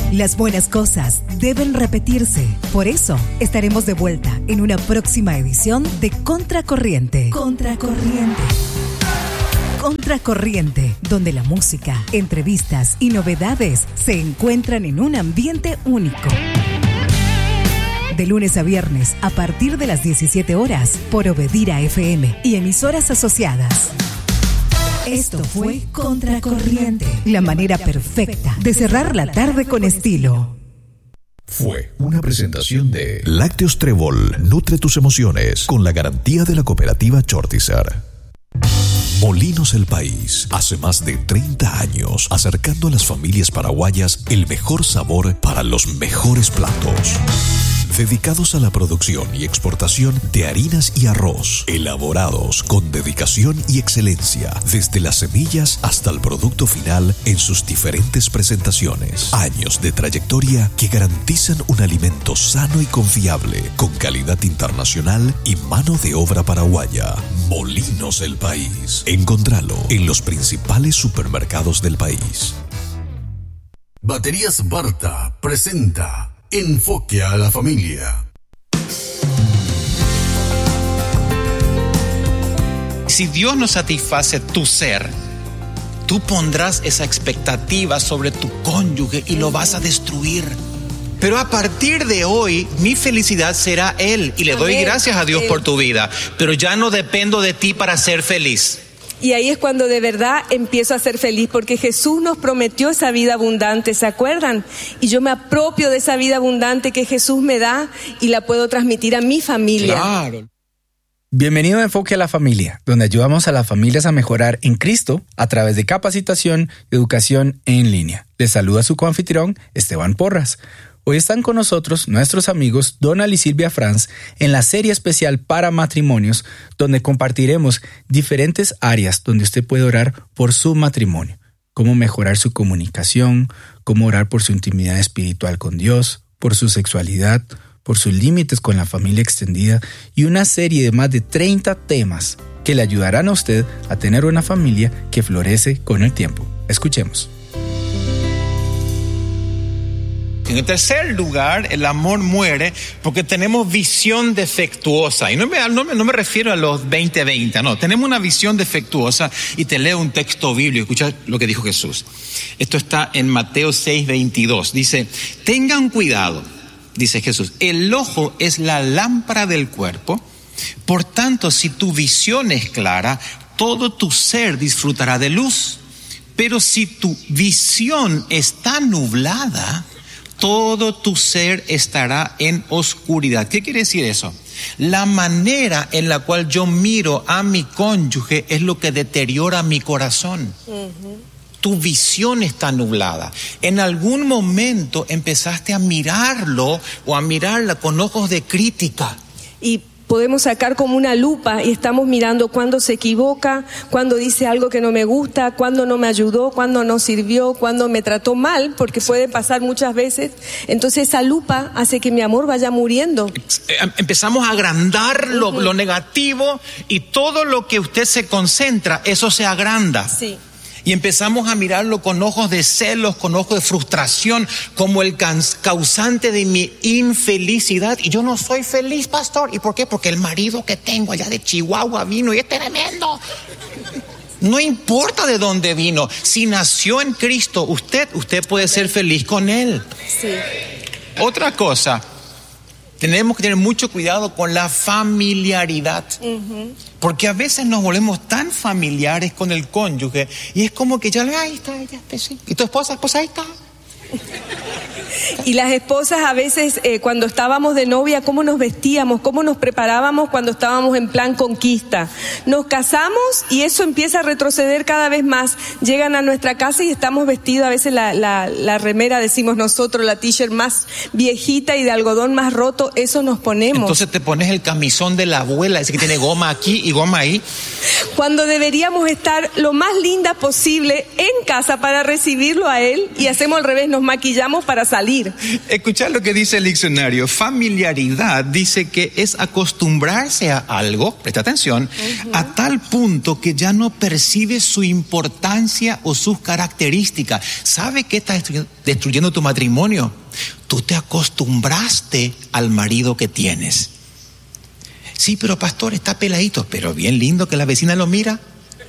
Las buenas cosas deben repetirse. Por eso, estaremos de vuelta en una próxima edición de Contracorriente. Contracorriente. Contracorriente, donde la música, entrevistas y novedades se encuentran en un ambiente único. De lunes a viernes, a partir de las 17 horas, por Obedira FM y emisoras asociadas. Esto fue Contracorriente, la manera perfecta de cerrar la tarde con estilo. Fue una presentación de Lácteos Trébol, nutre tus emociones con la garantía de la cooperativa Chortizar. Molinos El País, hace más de 30 años, acercando a las familias paraguayas el mejor sabor para los mejores platos. Dedicados a la producción y exportación de harinas y arroz, elaborados con dedicación y excelencia, desde las semillas hasta el producto final en sus diferentes presentaciones. Años de trayectoria que garantizan un alimento sano y confiable, con calidad internacional y mano de obra paraguaya. Molinos El País. Encontralo en los principales supermercados del país. Baterías Barta presenta Enfoque a la Familia. Si Dios no satisface tu ser, tú pondrás esa expectativa sobre tu cónyuge y lo vas a destruir. Pero a partir de hoy, mi felicidad será Él. Y le doy gracias a Dios por tu vida. Pero ya no dependo de ti para ser feliz. Y ahí es cuando de verdad empiezo a ser feliz, porque Jesús nos prometió esa vida abundante, ¿se acuerdan? Y yo me apropio de esa vida abundante que Jesús me da y la puedo transmitir a mi familia. Claro. Bienvenido a Enfoque a la Familia, donde ayudamos a las familias a mejorar en Cristo a través de capacitación y educación en línea. Les saluda su coanfitrión, Esteban Porras. Hoy están con nosotros nuestros amigos Donald y Silvia Franz en la serie especial para matrimonios, donde compartiremos diferentes áreas donde usted puede orar por su matrimonio, cómo mejorar su comunicación, cómo orar por su intimidad espiritual con Dios, por su sexualidad, por sus límites con la familia extendida y una serie de más de 30 temas que le ayudarán a usted a tener una familia que florece con el tiempo. Escuchemos. En tercer lugar, el amor muere porque tenemos visión defectuosa. Y no me refiero a los 20-20, no. Tenemos una visión defectuosa y te leo un texto bíblico. Escucha lo que dijo Jesús. Esto está en Mateo 6:22. Dice, tengan cuidado, dice Jesús. El ojo es la lámpara del cuerpo. Por tanto, si tu visión es clara, todo tu ser disfrutará de luz. Pero si tu visión está nublada, todo tu ser estará en oscuridad. ¿Qué quiere decir eso? La manera en la cual yo miro a mi cónyuge es lo que deteriora mi corazón. Tu visión está nublada. En algún momento empezaste a mirarlo o a mirarla con ojos de crítica. Y podemos sacar como una lupa y estamos mirando cuándo se equivoca, cuándo dice algo que no me gusta, cuándo no me ayudó, cuándo no sirvió, cuándo me trató mal, porque puede pasar muchas veces. Entonces esa lupa hace que mi amor vaya muriendo. Empezamos a agrandar lo negativo y todo lo que usted se concentra, eso se agranda. Sí. Y empezamos a mirarlo con ojos de celos, con ojos de frustración, como el causante de mi infelicidad. Y yo no soy feliz, pastor. ¿Y por qué? Porque el marido que tengo allá de Chihuahua vino y es tremendo. No importa de dónde vino. Si nació en Cristo, usted puede ser feliz con Él. Sí. Otra cosa, tenemos que tener mucho cuidado con la familiaridad. Porque a veces nos volvemos tan familiares con el cónyuge y es como que ya, ahí está, ella, sí. ¿Y tu esposa? Pues ahí está. Y las esposas a veces cuando estábamos de novia, cómo nos vestíamos, cómo nos preparábamos cuando estábamos en plan conquista. Nos casamos y eso empieza a retroceder cada vez más. Llegan a nuestra casa y estamos vestidos, a veces la remera, decimos nosotros, la t-shirt más viejita y de algodón más roto, eso nos ponemos. Entonces te pones el camisón de la abuela, ese que tiene goma aquí y goma ahí. Cuando deberíamos estar lo más linda posible en casa para recibirlo a él, y hacemos al revés, nos nos maquillamos para salir. Escuchad lo que dice el diccionario. Familiaridad dice que es acostumbrarse a algo, presta atención, a tal punto que ya no percibes su importancia o sus características. ¿Sabe qué está destruyendo tu matrimonio? Tú te acostumbraste al marido que tienes. Sí, pero pastor, está peladito, pero bien lindo que la vecina lo mira.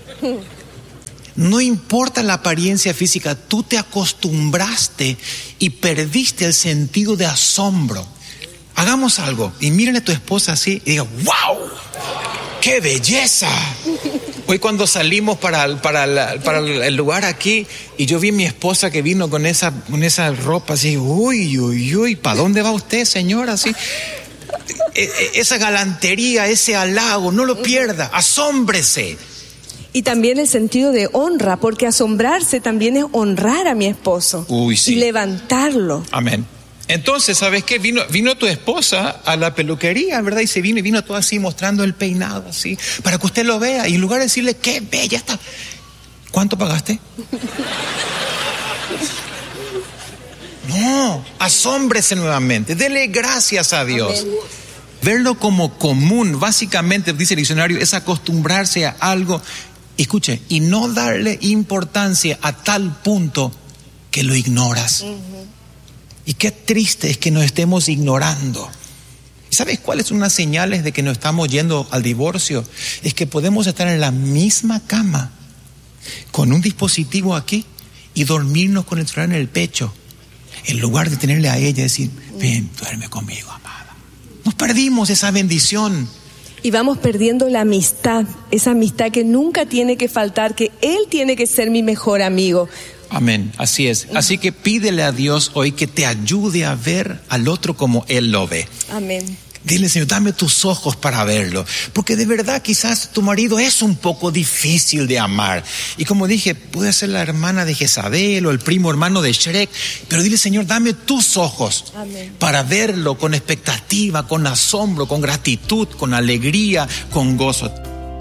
No importa la apariencia física, tú te acostumbraste y perdiste el sentido de asombro. Hagamos algo y miren a tu esposa así y digan, ¡wow! ¡Qué belleza! Hoy cuando salimos para el lugar aquí y yo vi a mi esposa que vino con esa ropa así, uy, ¿para dónde va usted, señora? Así, esa galantería, ese halago, no lo pierda, asómbrese. Y también el sentido de honra, porque asombrarse también es honrar a mi esposo. Uy, sí. Y levantarlo. Amén. Entonces, ¿sabes qué? Vino tu esposa a la peluquería, ¿verdad? Y vino todo así mostrando el peinado, así, para que usted lo vea. Y en lugar de decirle, qué bella está. ¿Cuánto pagaste? No, asómbrese nuevamente. Dele gracias a Dios. Amén. Verlo como común, básicamente, dice el diccionario, es acostumbrarse a algo, escuche, y no darle importancia a tal punto que lo ignoras. Y qué triste es que nos estemos ignorando. ¿Y sabes cuáles son las señales de que nos estamos yendo al divorcio? Es que podemos estar en la misma cama, con un dispositivo aquí, y dormirnos con el celular en el pecho, en lugar de tenerle a ella y decir, ven, duerme conmigo, amada. Nos perdimos esa bendición. Y vamos perdiendo la amistad, esa amistad que nunca tiene que faltar, que Él tiene que ser mi mejor amigo. Amén, así es. Así que pídele a Dios hoy que te ayude a ver al otro como Él lo ve. Amén. Dile, Señor, dame tus ojos para verlo. Porque de verdad quizás tu marido es un poco difícil de amar. Y como dije, puede ser la hermana de Jezabel o el primo hermano de Shrek. Pero dile, Señor, dame tus ojos. Amén. Para verlo con expectativa, con asombro, con gratitud, con alegría, con gozo.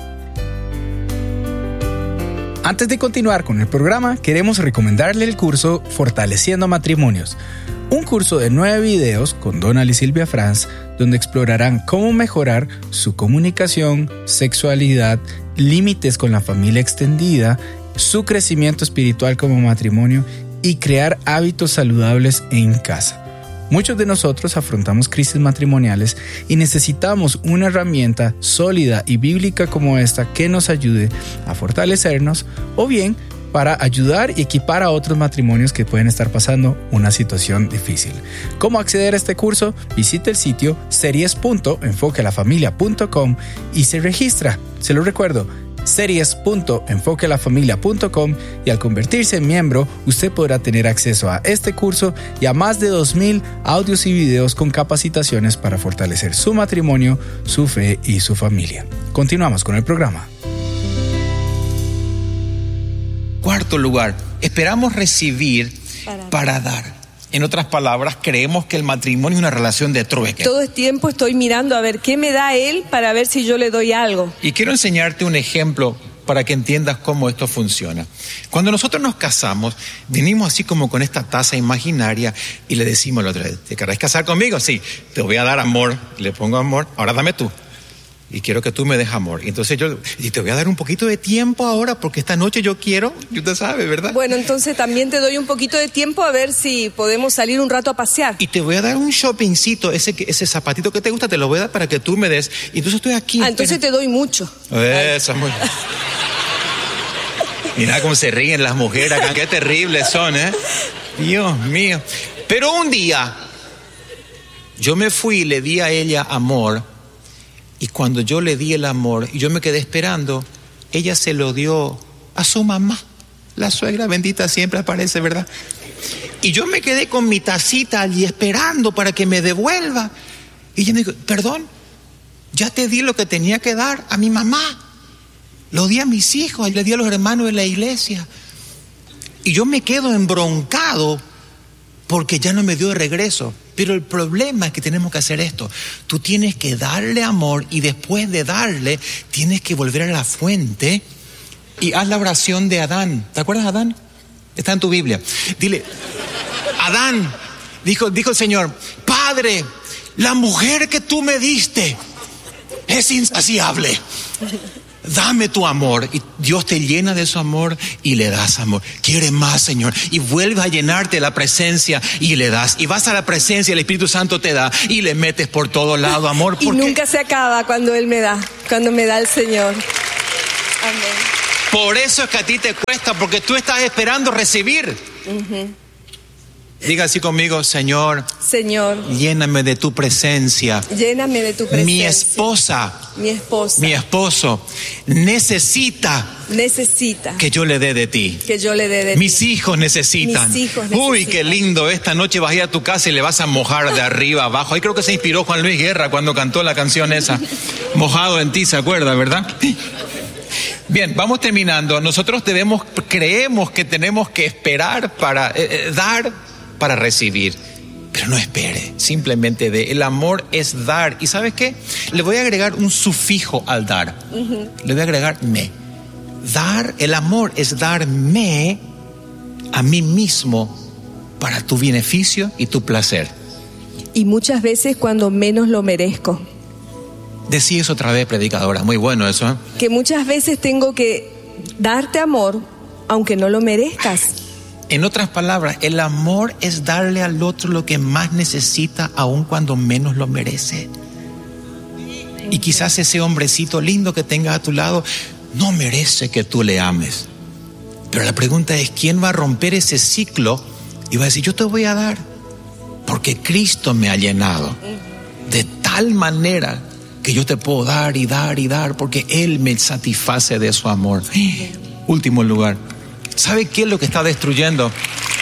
Antes de continuar con el programa, queremos recomendarle el curso Fortaleciendo Matrimonios. Un curso de 9 videos con Donald y Silvia Franz, donde explorarán cómo mejorar su comunicación, sexualidad, límites con la familia extendida, su crecimiento espiritual como matrimonio y crear hábitos saludables en casa. Muchos de nosotros afrontamos crisis matrimoniales y necesitamos una herramienta sólida y bíblica como esta que nos ayude a fortalecernos o bien para ayudar y equipar a otros matrimonios que pueden estar pasando una situación difícil. ¿Cómo acceder a este curso? Visite el sitio series.enfoquealafamilia.com y se registra. Se lo recuerdo, series.enfoquealafamilia.com, y al convertirse en miembro, usted podrá tener acceso a este curso y a más de 2,000 audios y videos con capacitaciones para fortalecer su matrimonio, su fe y su familia. Continuamos con el programa. Cuarto lugar, esperamos recibir para dar. En otras palabras, creemos que el matrimonio es una relación de trueque. Todo el tiempo estoy mirando a ver qué me da él para ver si yo le doy algo. Y quiero enseñarte un ejemplo para que entiendas cómo esto funciona. Cuando nosotros nos casamos, venimos así como con esta taza imaginaria y le decimos al otro, ¿te querés casar conmigo? Sí, te voy a dar amor, le pongo amor, ahora dame tú. Y quiero que tú me des amor. Entonces y te voy a dar un poquito de tiempo ahora porque esta noche yo quiero, usted sabe, ¿verdad? Bueno, entonces también te doy un poquito de tiempo a ver si podemos salir un rato a pasear. Y te voy a dar un shoppingcito, ese zapatito que te gusta, te lo voy a dar para que tú me des. Y entonces estoy aquí. Entonces te doy mucho. Eso es muy... Mira cómo se ríen las mujeres acá, qué terribles son, ¿eh? Dios mío. Pero un día, yo me fui y le di a ella amor. Y cuando yo le di el amor y yo me quedé esperando, ella se lo dio a su mamá. La suegra bendita siempre aparece, ¿verdad? Y yo me quedé con mi tacita allí esperando para que me devuelva. Y ella me dijo, perdón, ya te di lo que tenía que dar a mi mamá. Lo di a mis hijos y le di a los hermanos de la iglesia. Y yo me quedo embroncado porque ya no me dio de regreso. Pero el problema es que tenemos que hacer esto. Tú tienes que darle amor y después de darle, tienes que volver a la fuente y haz la oración de Adán. ¿Te acuerdas de Adán? Está en tu Biblia. Dile, Adán, dijo el Señor, Padre, la mujer que tú me diste es insaciable. Dame tu amor. Y Dios te llena de su amor y le das amor. Quiere más, Señor. Y vuelves a llenarte de la presencia y le das. Y vas a la presencia, el Espíritu Santo te da y le metes por todo lado amor. Y nunca se acaba cuando Él me da, cuando me da el Señor. Amén. Por eso es que a ti te cuesta, porque tú estás esperando recibir. Diga así conmigo, Señor, lléname de tu presencia. Lléname de tu presencia. Mi esposo necesita que yo le dé de ti. Mis hijos necesitan. Uy, qué lindo. Esta noche vas a ir a tu casa y le vas a mojar de arriba abajo. Ahí creo que se inspiró Juan Luis Guerra cuando cantó la canción esa. Mojado en ti, ¿se acuerda, verdad? Bien, vamos terminando. Nosotros creemos que tenemos que esperar para dar, para recibir, pero no espere, simplemente dé. El amor es dar. ¿Y sabes qué? Le voy a agregar un sufijo al dar. Le voy a agregar me. Dar, el amor es darme a mí mismo para tu beneficio y tu placer. Y muchas veces cuando menos lo merezco. Decí eso otra vez, predicadora. Muy bueno eso, ¿eh? Que muchas veces tengo que darte amor aunque no lo merezcas. En otras palabras, el amor es darle al otro lo que más necesita, aun cuando menos lo merece. Y quizás ese hombrecito lindo que tengas a tu lado no merece que tú le ames. Pero la pregunta es, ¿quién va a romper ese ciclo y va a decir, yo te voy a dar? Porque Cristo me ha llenado de tal manera que yo te puedo dar y dar y dar, porque Él me satisface de su amor. Último lugar. ¿Sabe qué es lo que está destruyendo?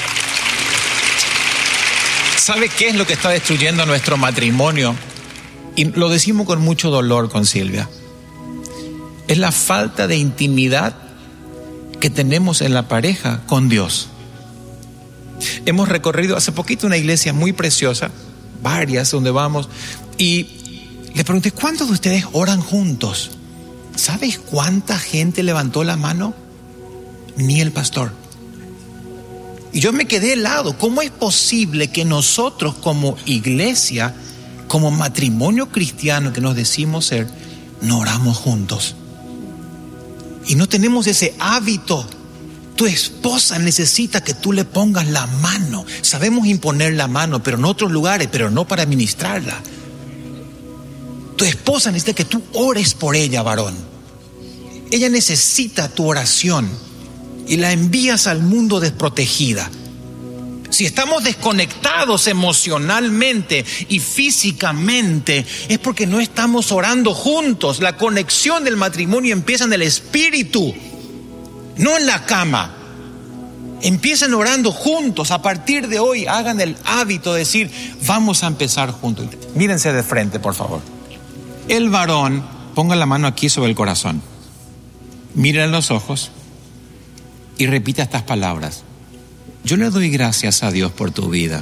¿Sabe qué es lo que está destruyendo nuestro matrimonio? Y lo decimos con mucho dolor con Silvia. Es la falta de intimidad que tenemos en la pareja con Dios. Hemos recorrido hace poquito una iglesia muy preciosa, varias donde vamos, y le pregunté, ¿cuántos de ustedes oran juntos? ¿Sabes cuánta gente levantó la mano? Ni el pastor. Y yo me quedé helado. ¿Cómo es posible que nosotros como iglesia, como matrimonio cristiano que nos decimos ser, no oramos juntos? Y no tenemos ese hábito. Tu esposa necesita que tú le pongas la mano. Sabemos imponer la mano, pero en otros lugares, pero no para ministrarla. Tu esposa necesita que tú ores por ella, varón. Ella necesita tu oración. Y la envías al mundo desprotegida. Si estamos desconectados emocionalmente y físicamente, es porque no estamos orando juntos. La conexión del matrimonio empieza en el espíritu, no en la cama. Empiecen orando juntos. A partir de hoy, hagan el hábito de decir, vamos a empezar juntos. Mírense de frente, por favor. El varón, ponga la mano aquí sobre el corazón. Miren en los ojos. Y repita estas palabras. Yo le doy gracias a Dios por tu vida.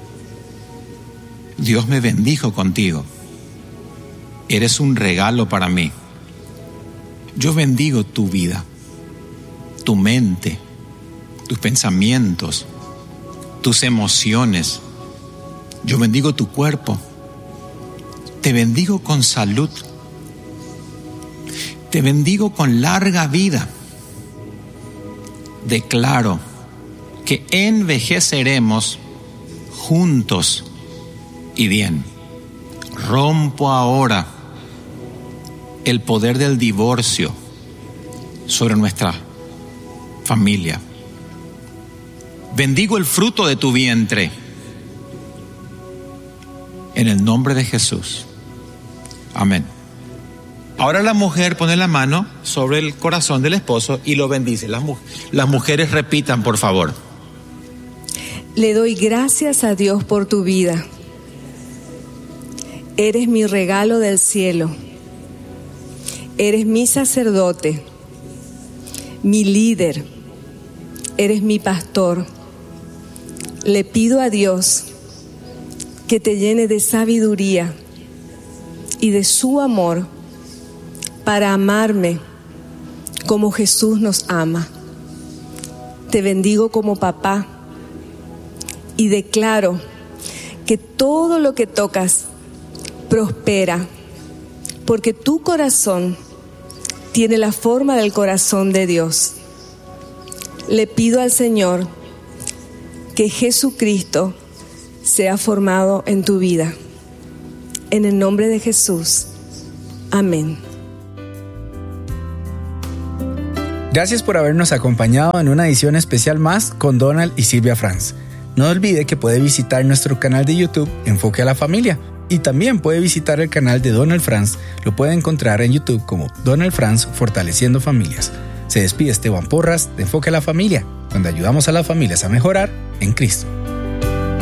Dios me bendijo contigo. Eres un regalo para mí. Yo bendigo tu vida, tu mente, tus pensamientos, tus emociones. Yo bendigo tu cuerpo. Te bendigo con salud. Te bendigo con larga vida. Declaro que envejeceremos juntos y bien. Rompo ahora el poder del divorcio sobre nuestra familia. Bendigo el fruto de tu vientre. En el nombre de Jesús. Amén. Ahora la mujer pone la mano sobre el corazón del esposo y lo bendice. Las mujeres repitan, por favor. Le doy gracias a Dios por tu vida. Eres mi regalo del cielo. Eres mi sacerdote, mi líder. Eres mi pastor. Le pido a Dios que te llene de sabiduría y de su amor para amarme como Jesús nos ama. Te bendigo como papá y declaro que todo lo que tocas prospera, porque tu corazón tiene la forma del corazón de Dios. Le pido al Señor que Jesucristo sea formado en tu vida. En el nombre de Jesús. Amén. Gracias por habernos acompañado en una edición especial más con Donald y Silvia Franz. No olvide que puede visitar nuestro canal de YouTube Enfoque a la Familia y también puede visitar el canal de Donald Franz. Lo puede encontrar en YouTube como Donald Franz Fortaleciendo Familias. Se despide Esteban Porras de Enfoque a la Familia, donde ayudamos a las familias a mejorar en Cristo.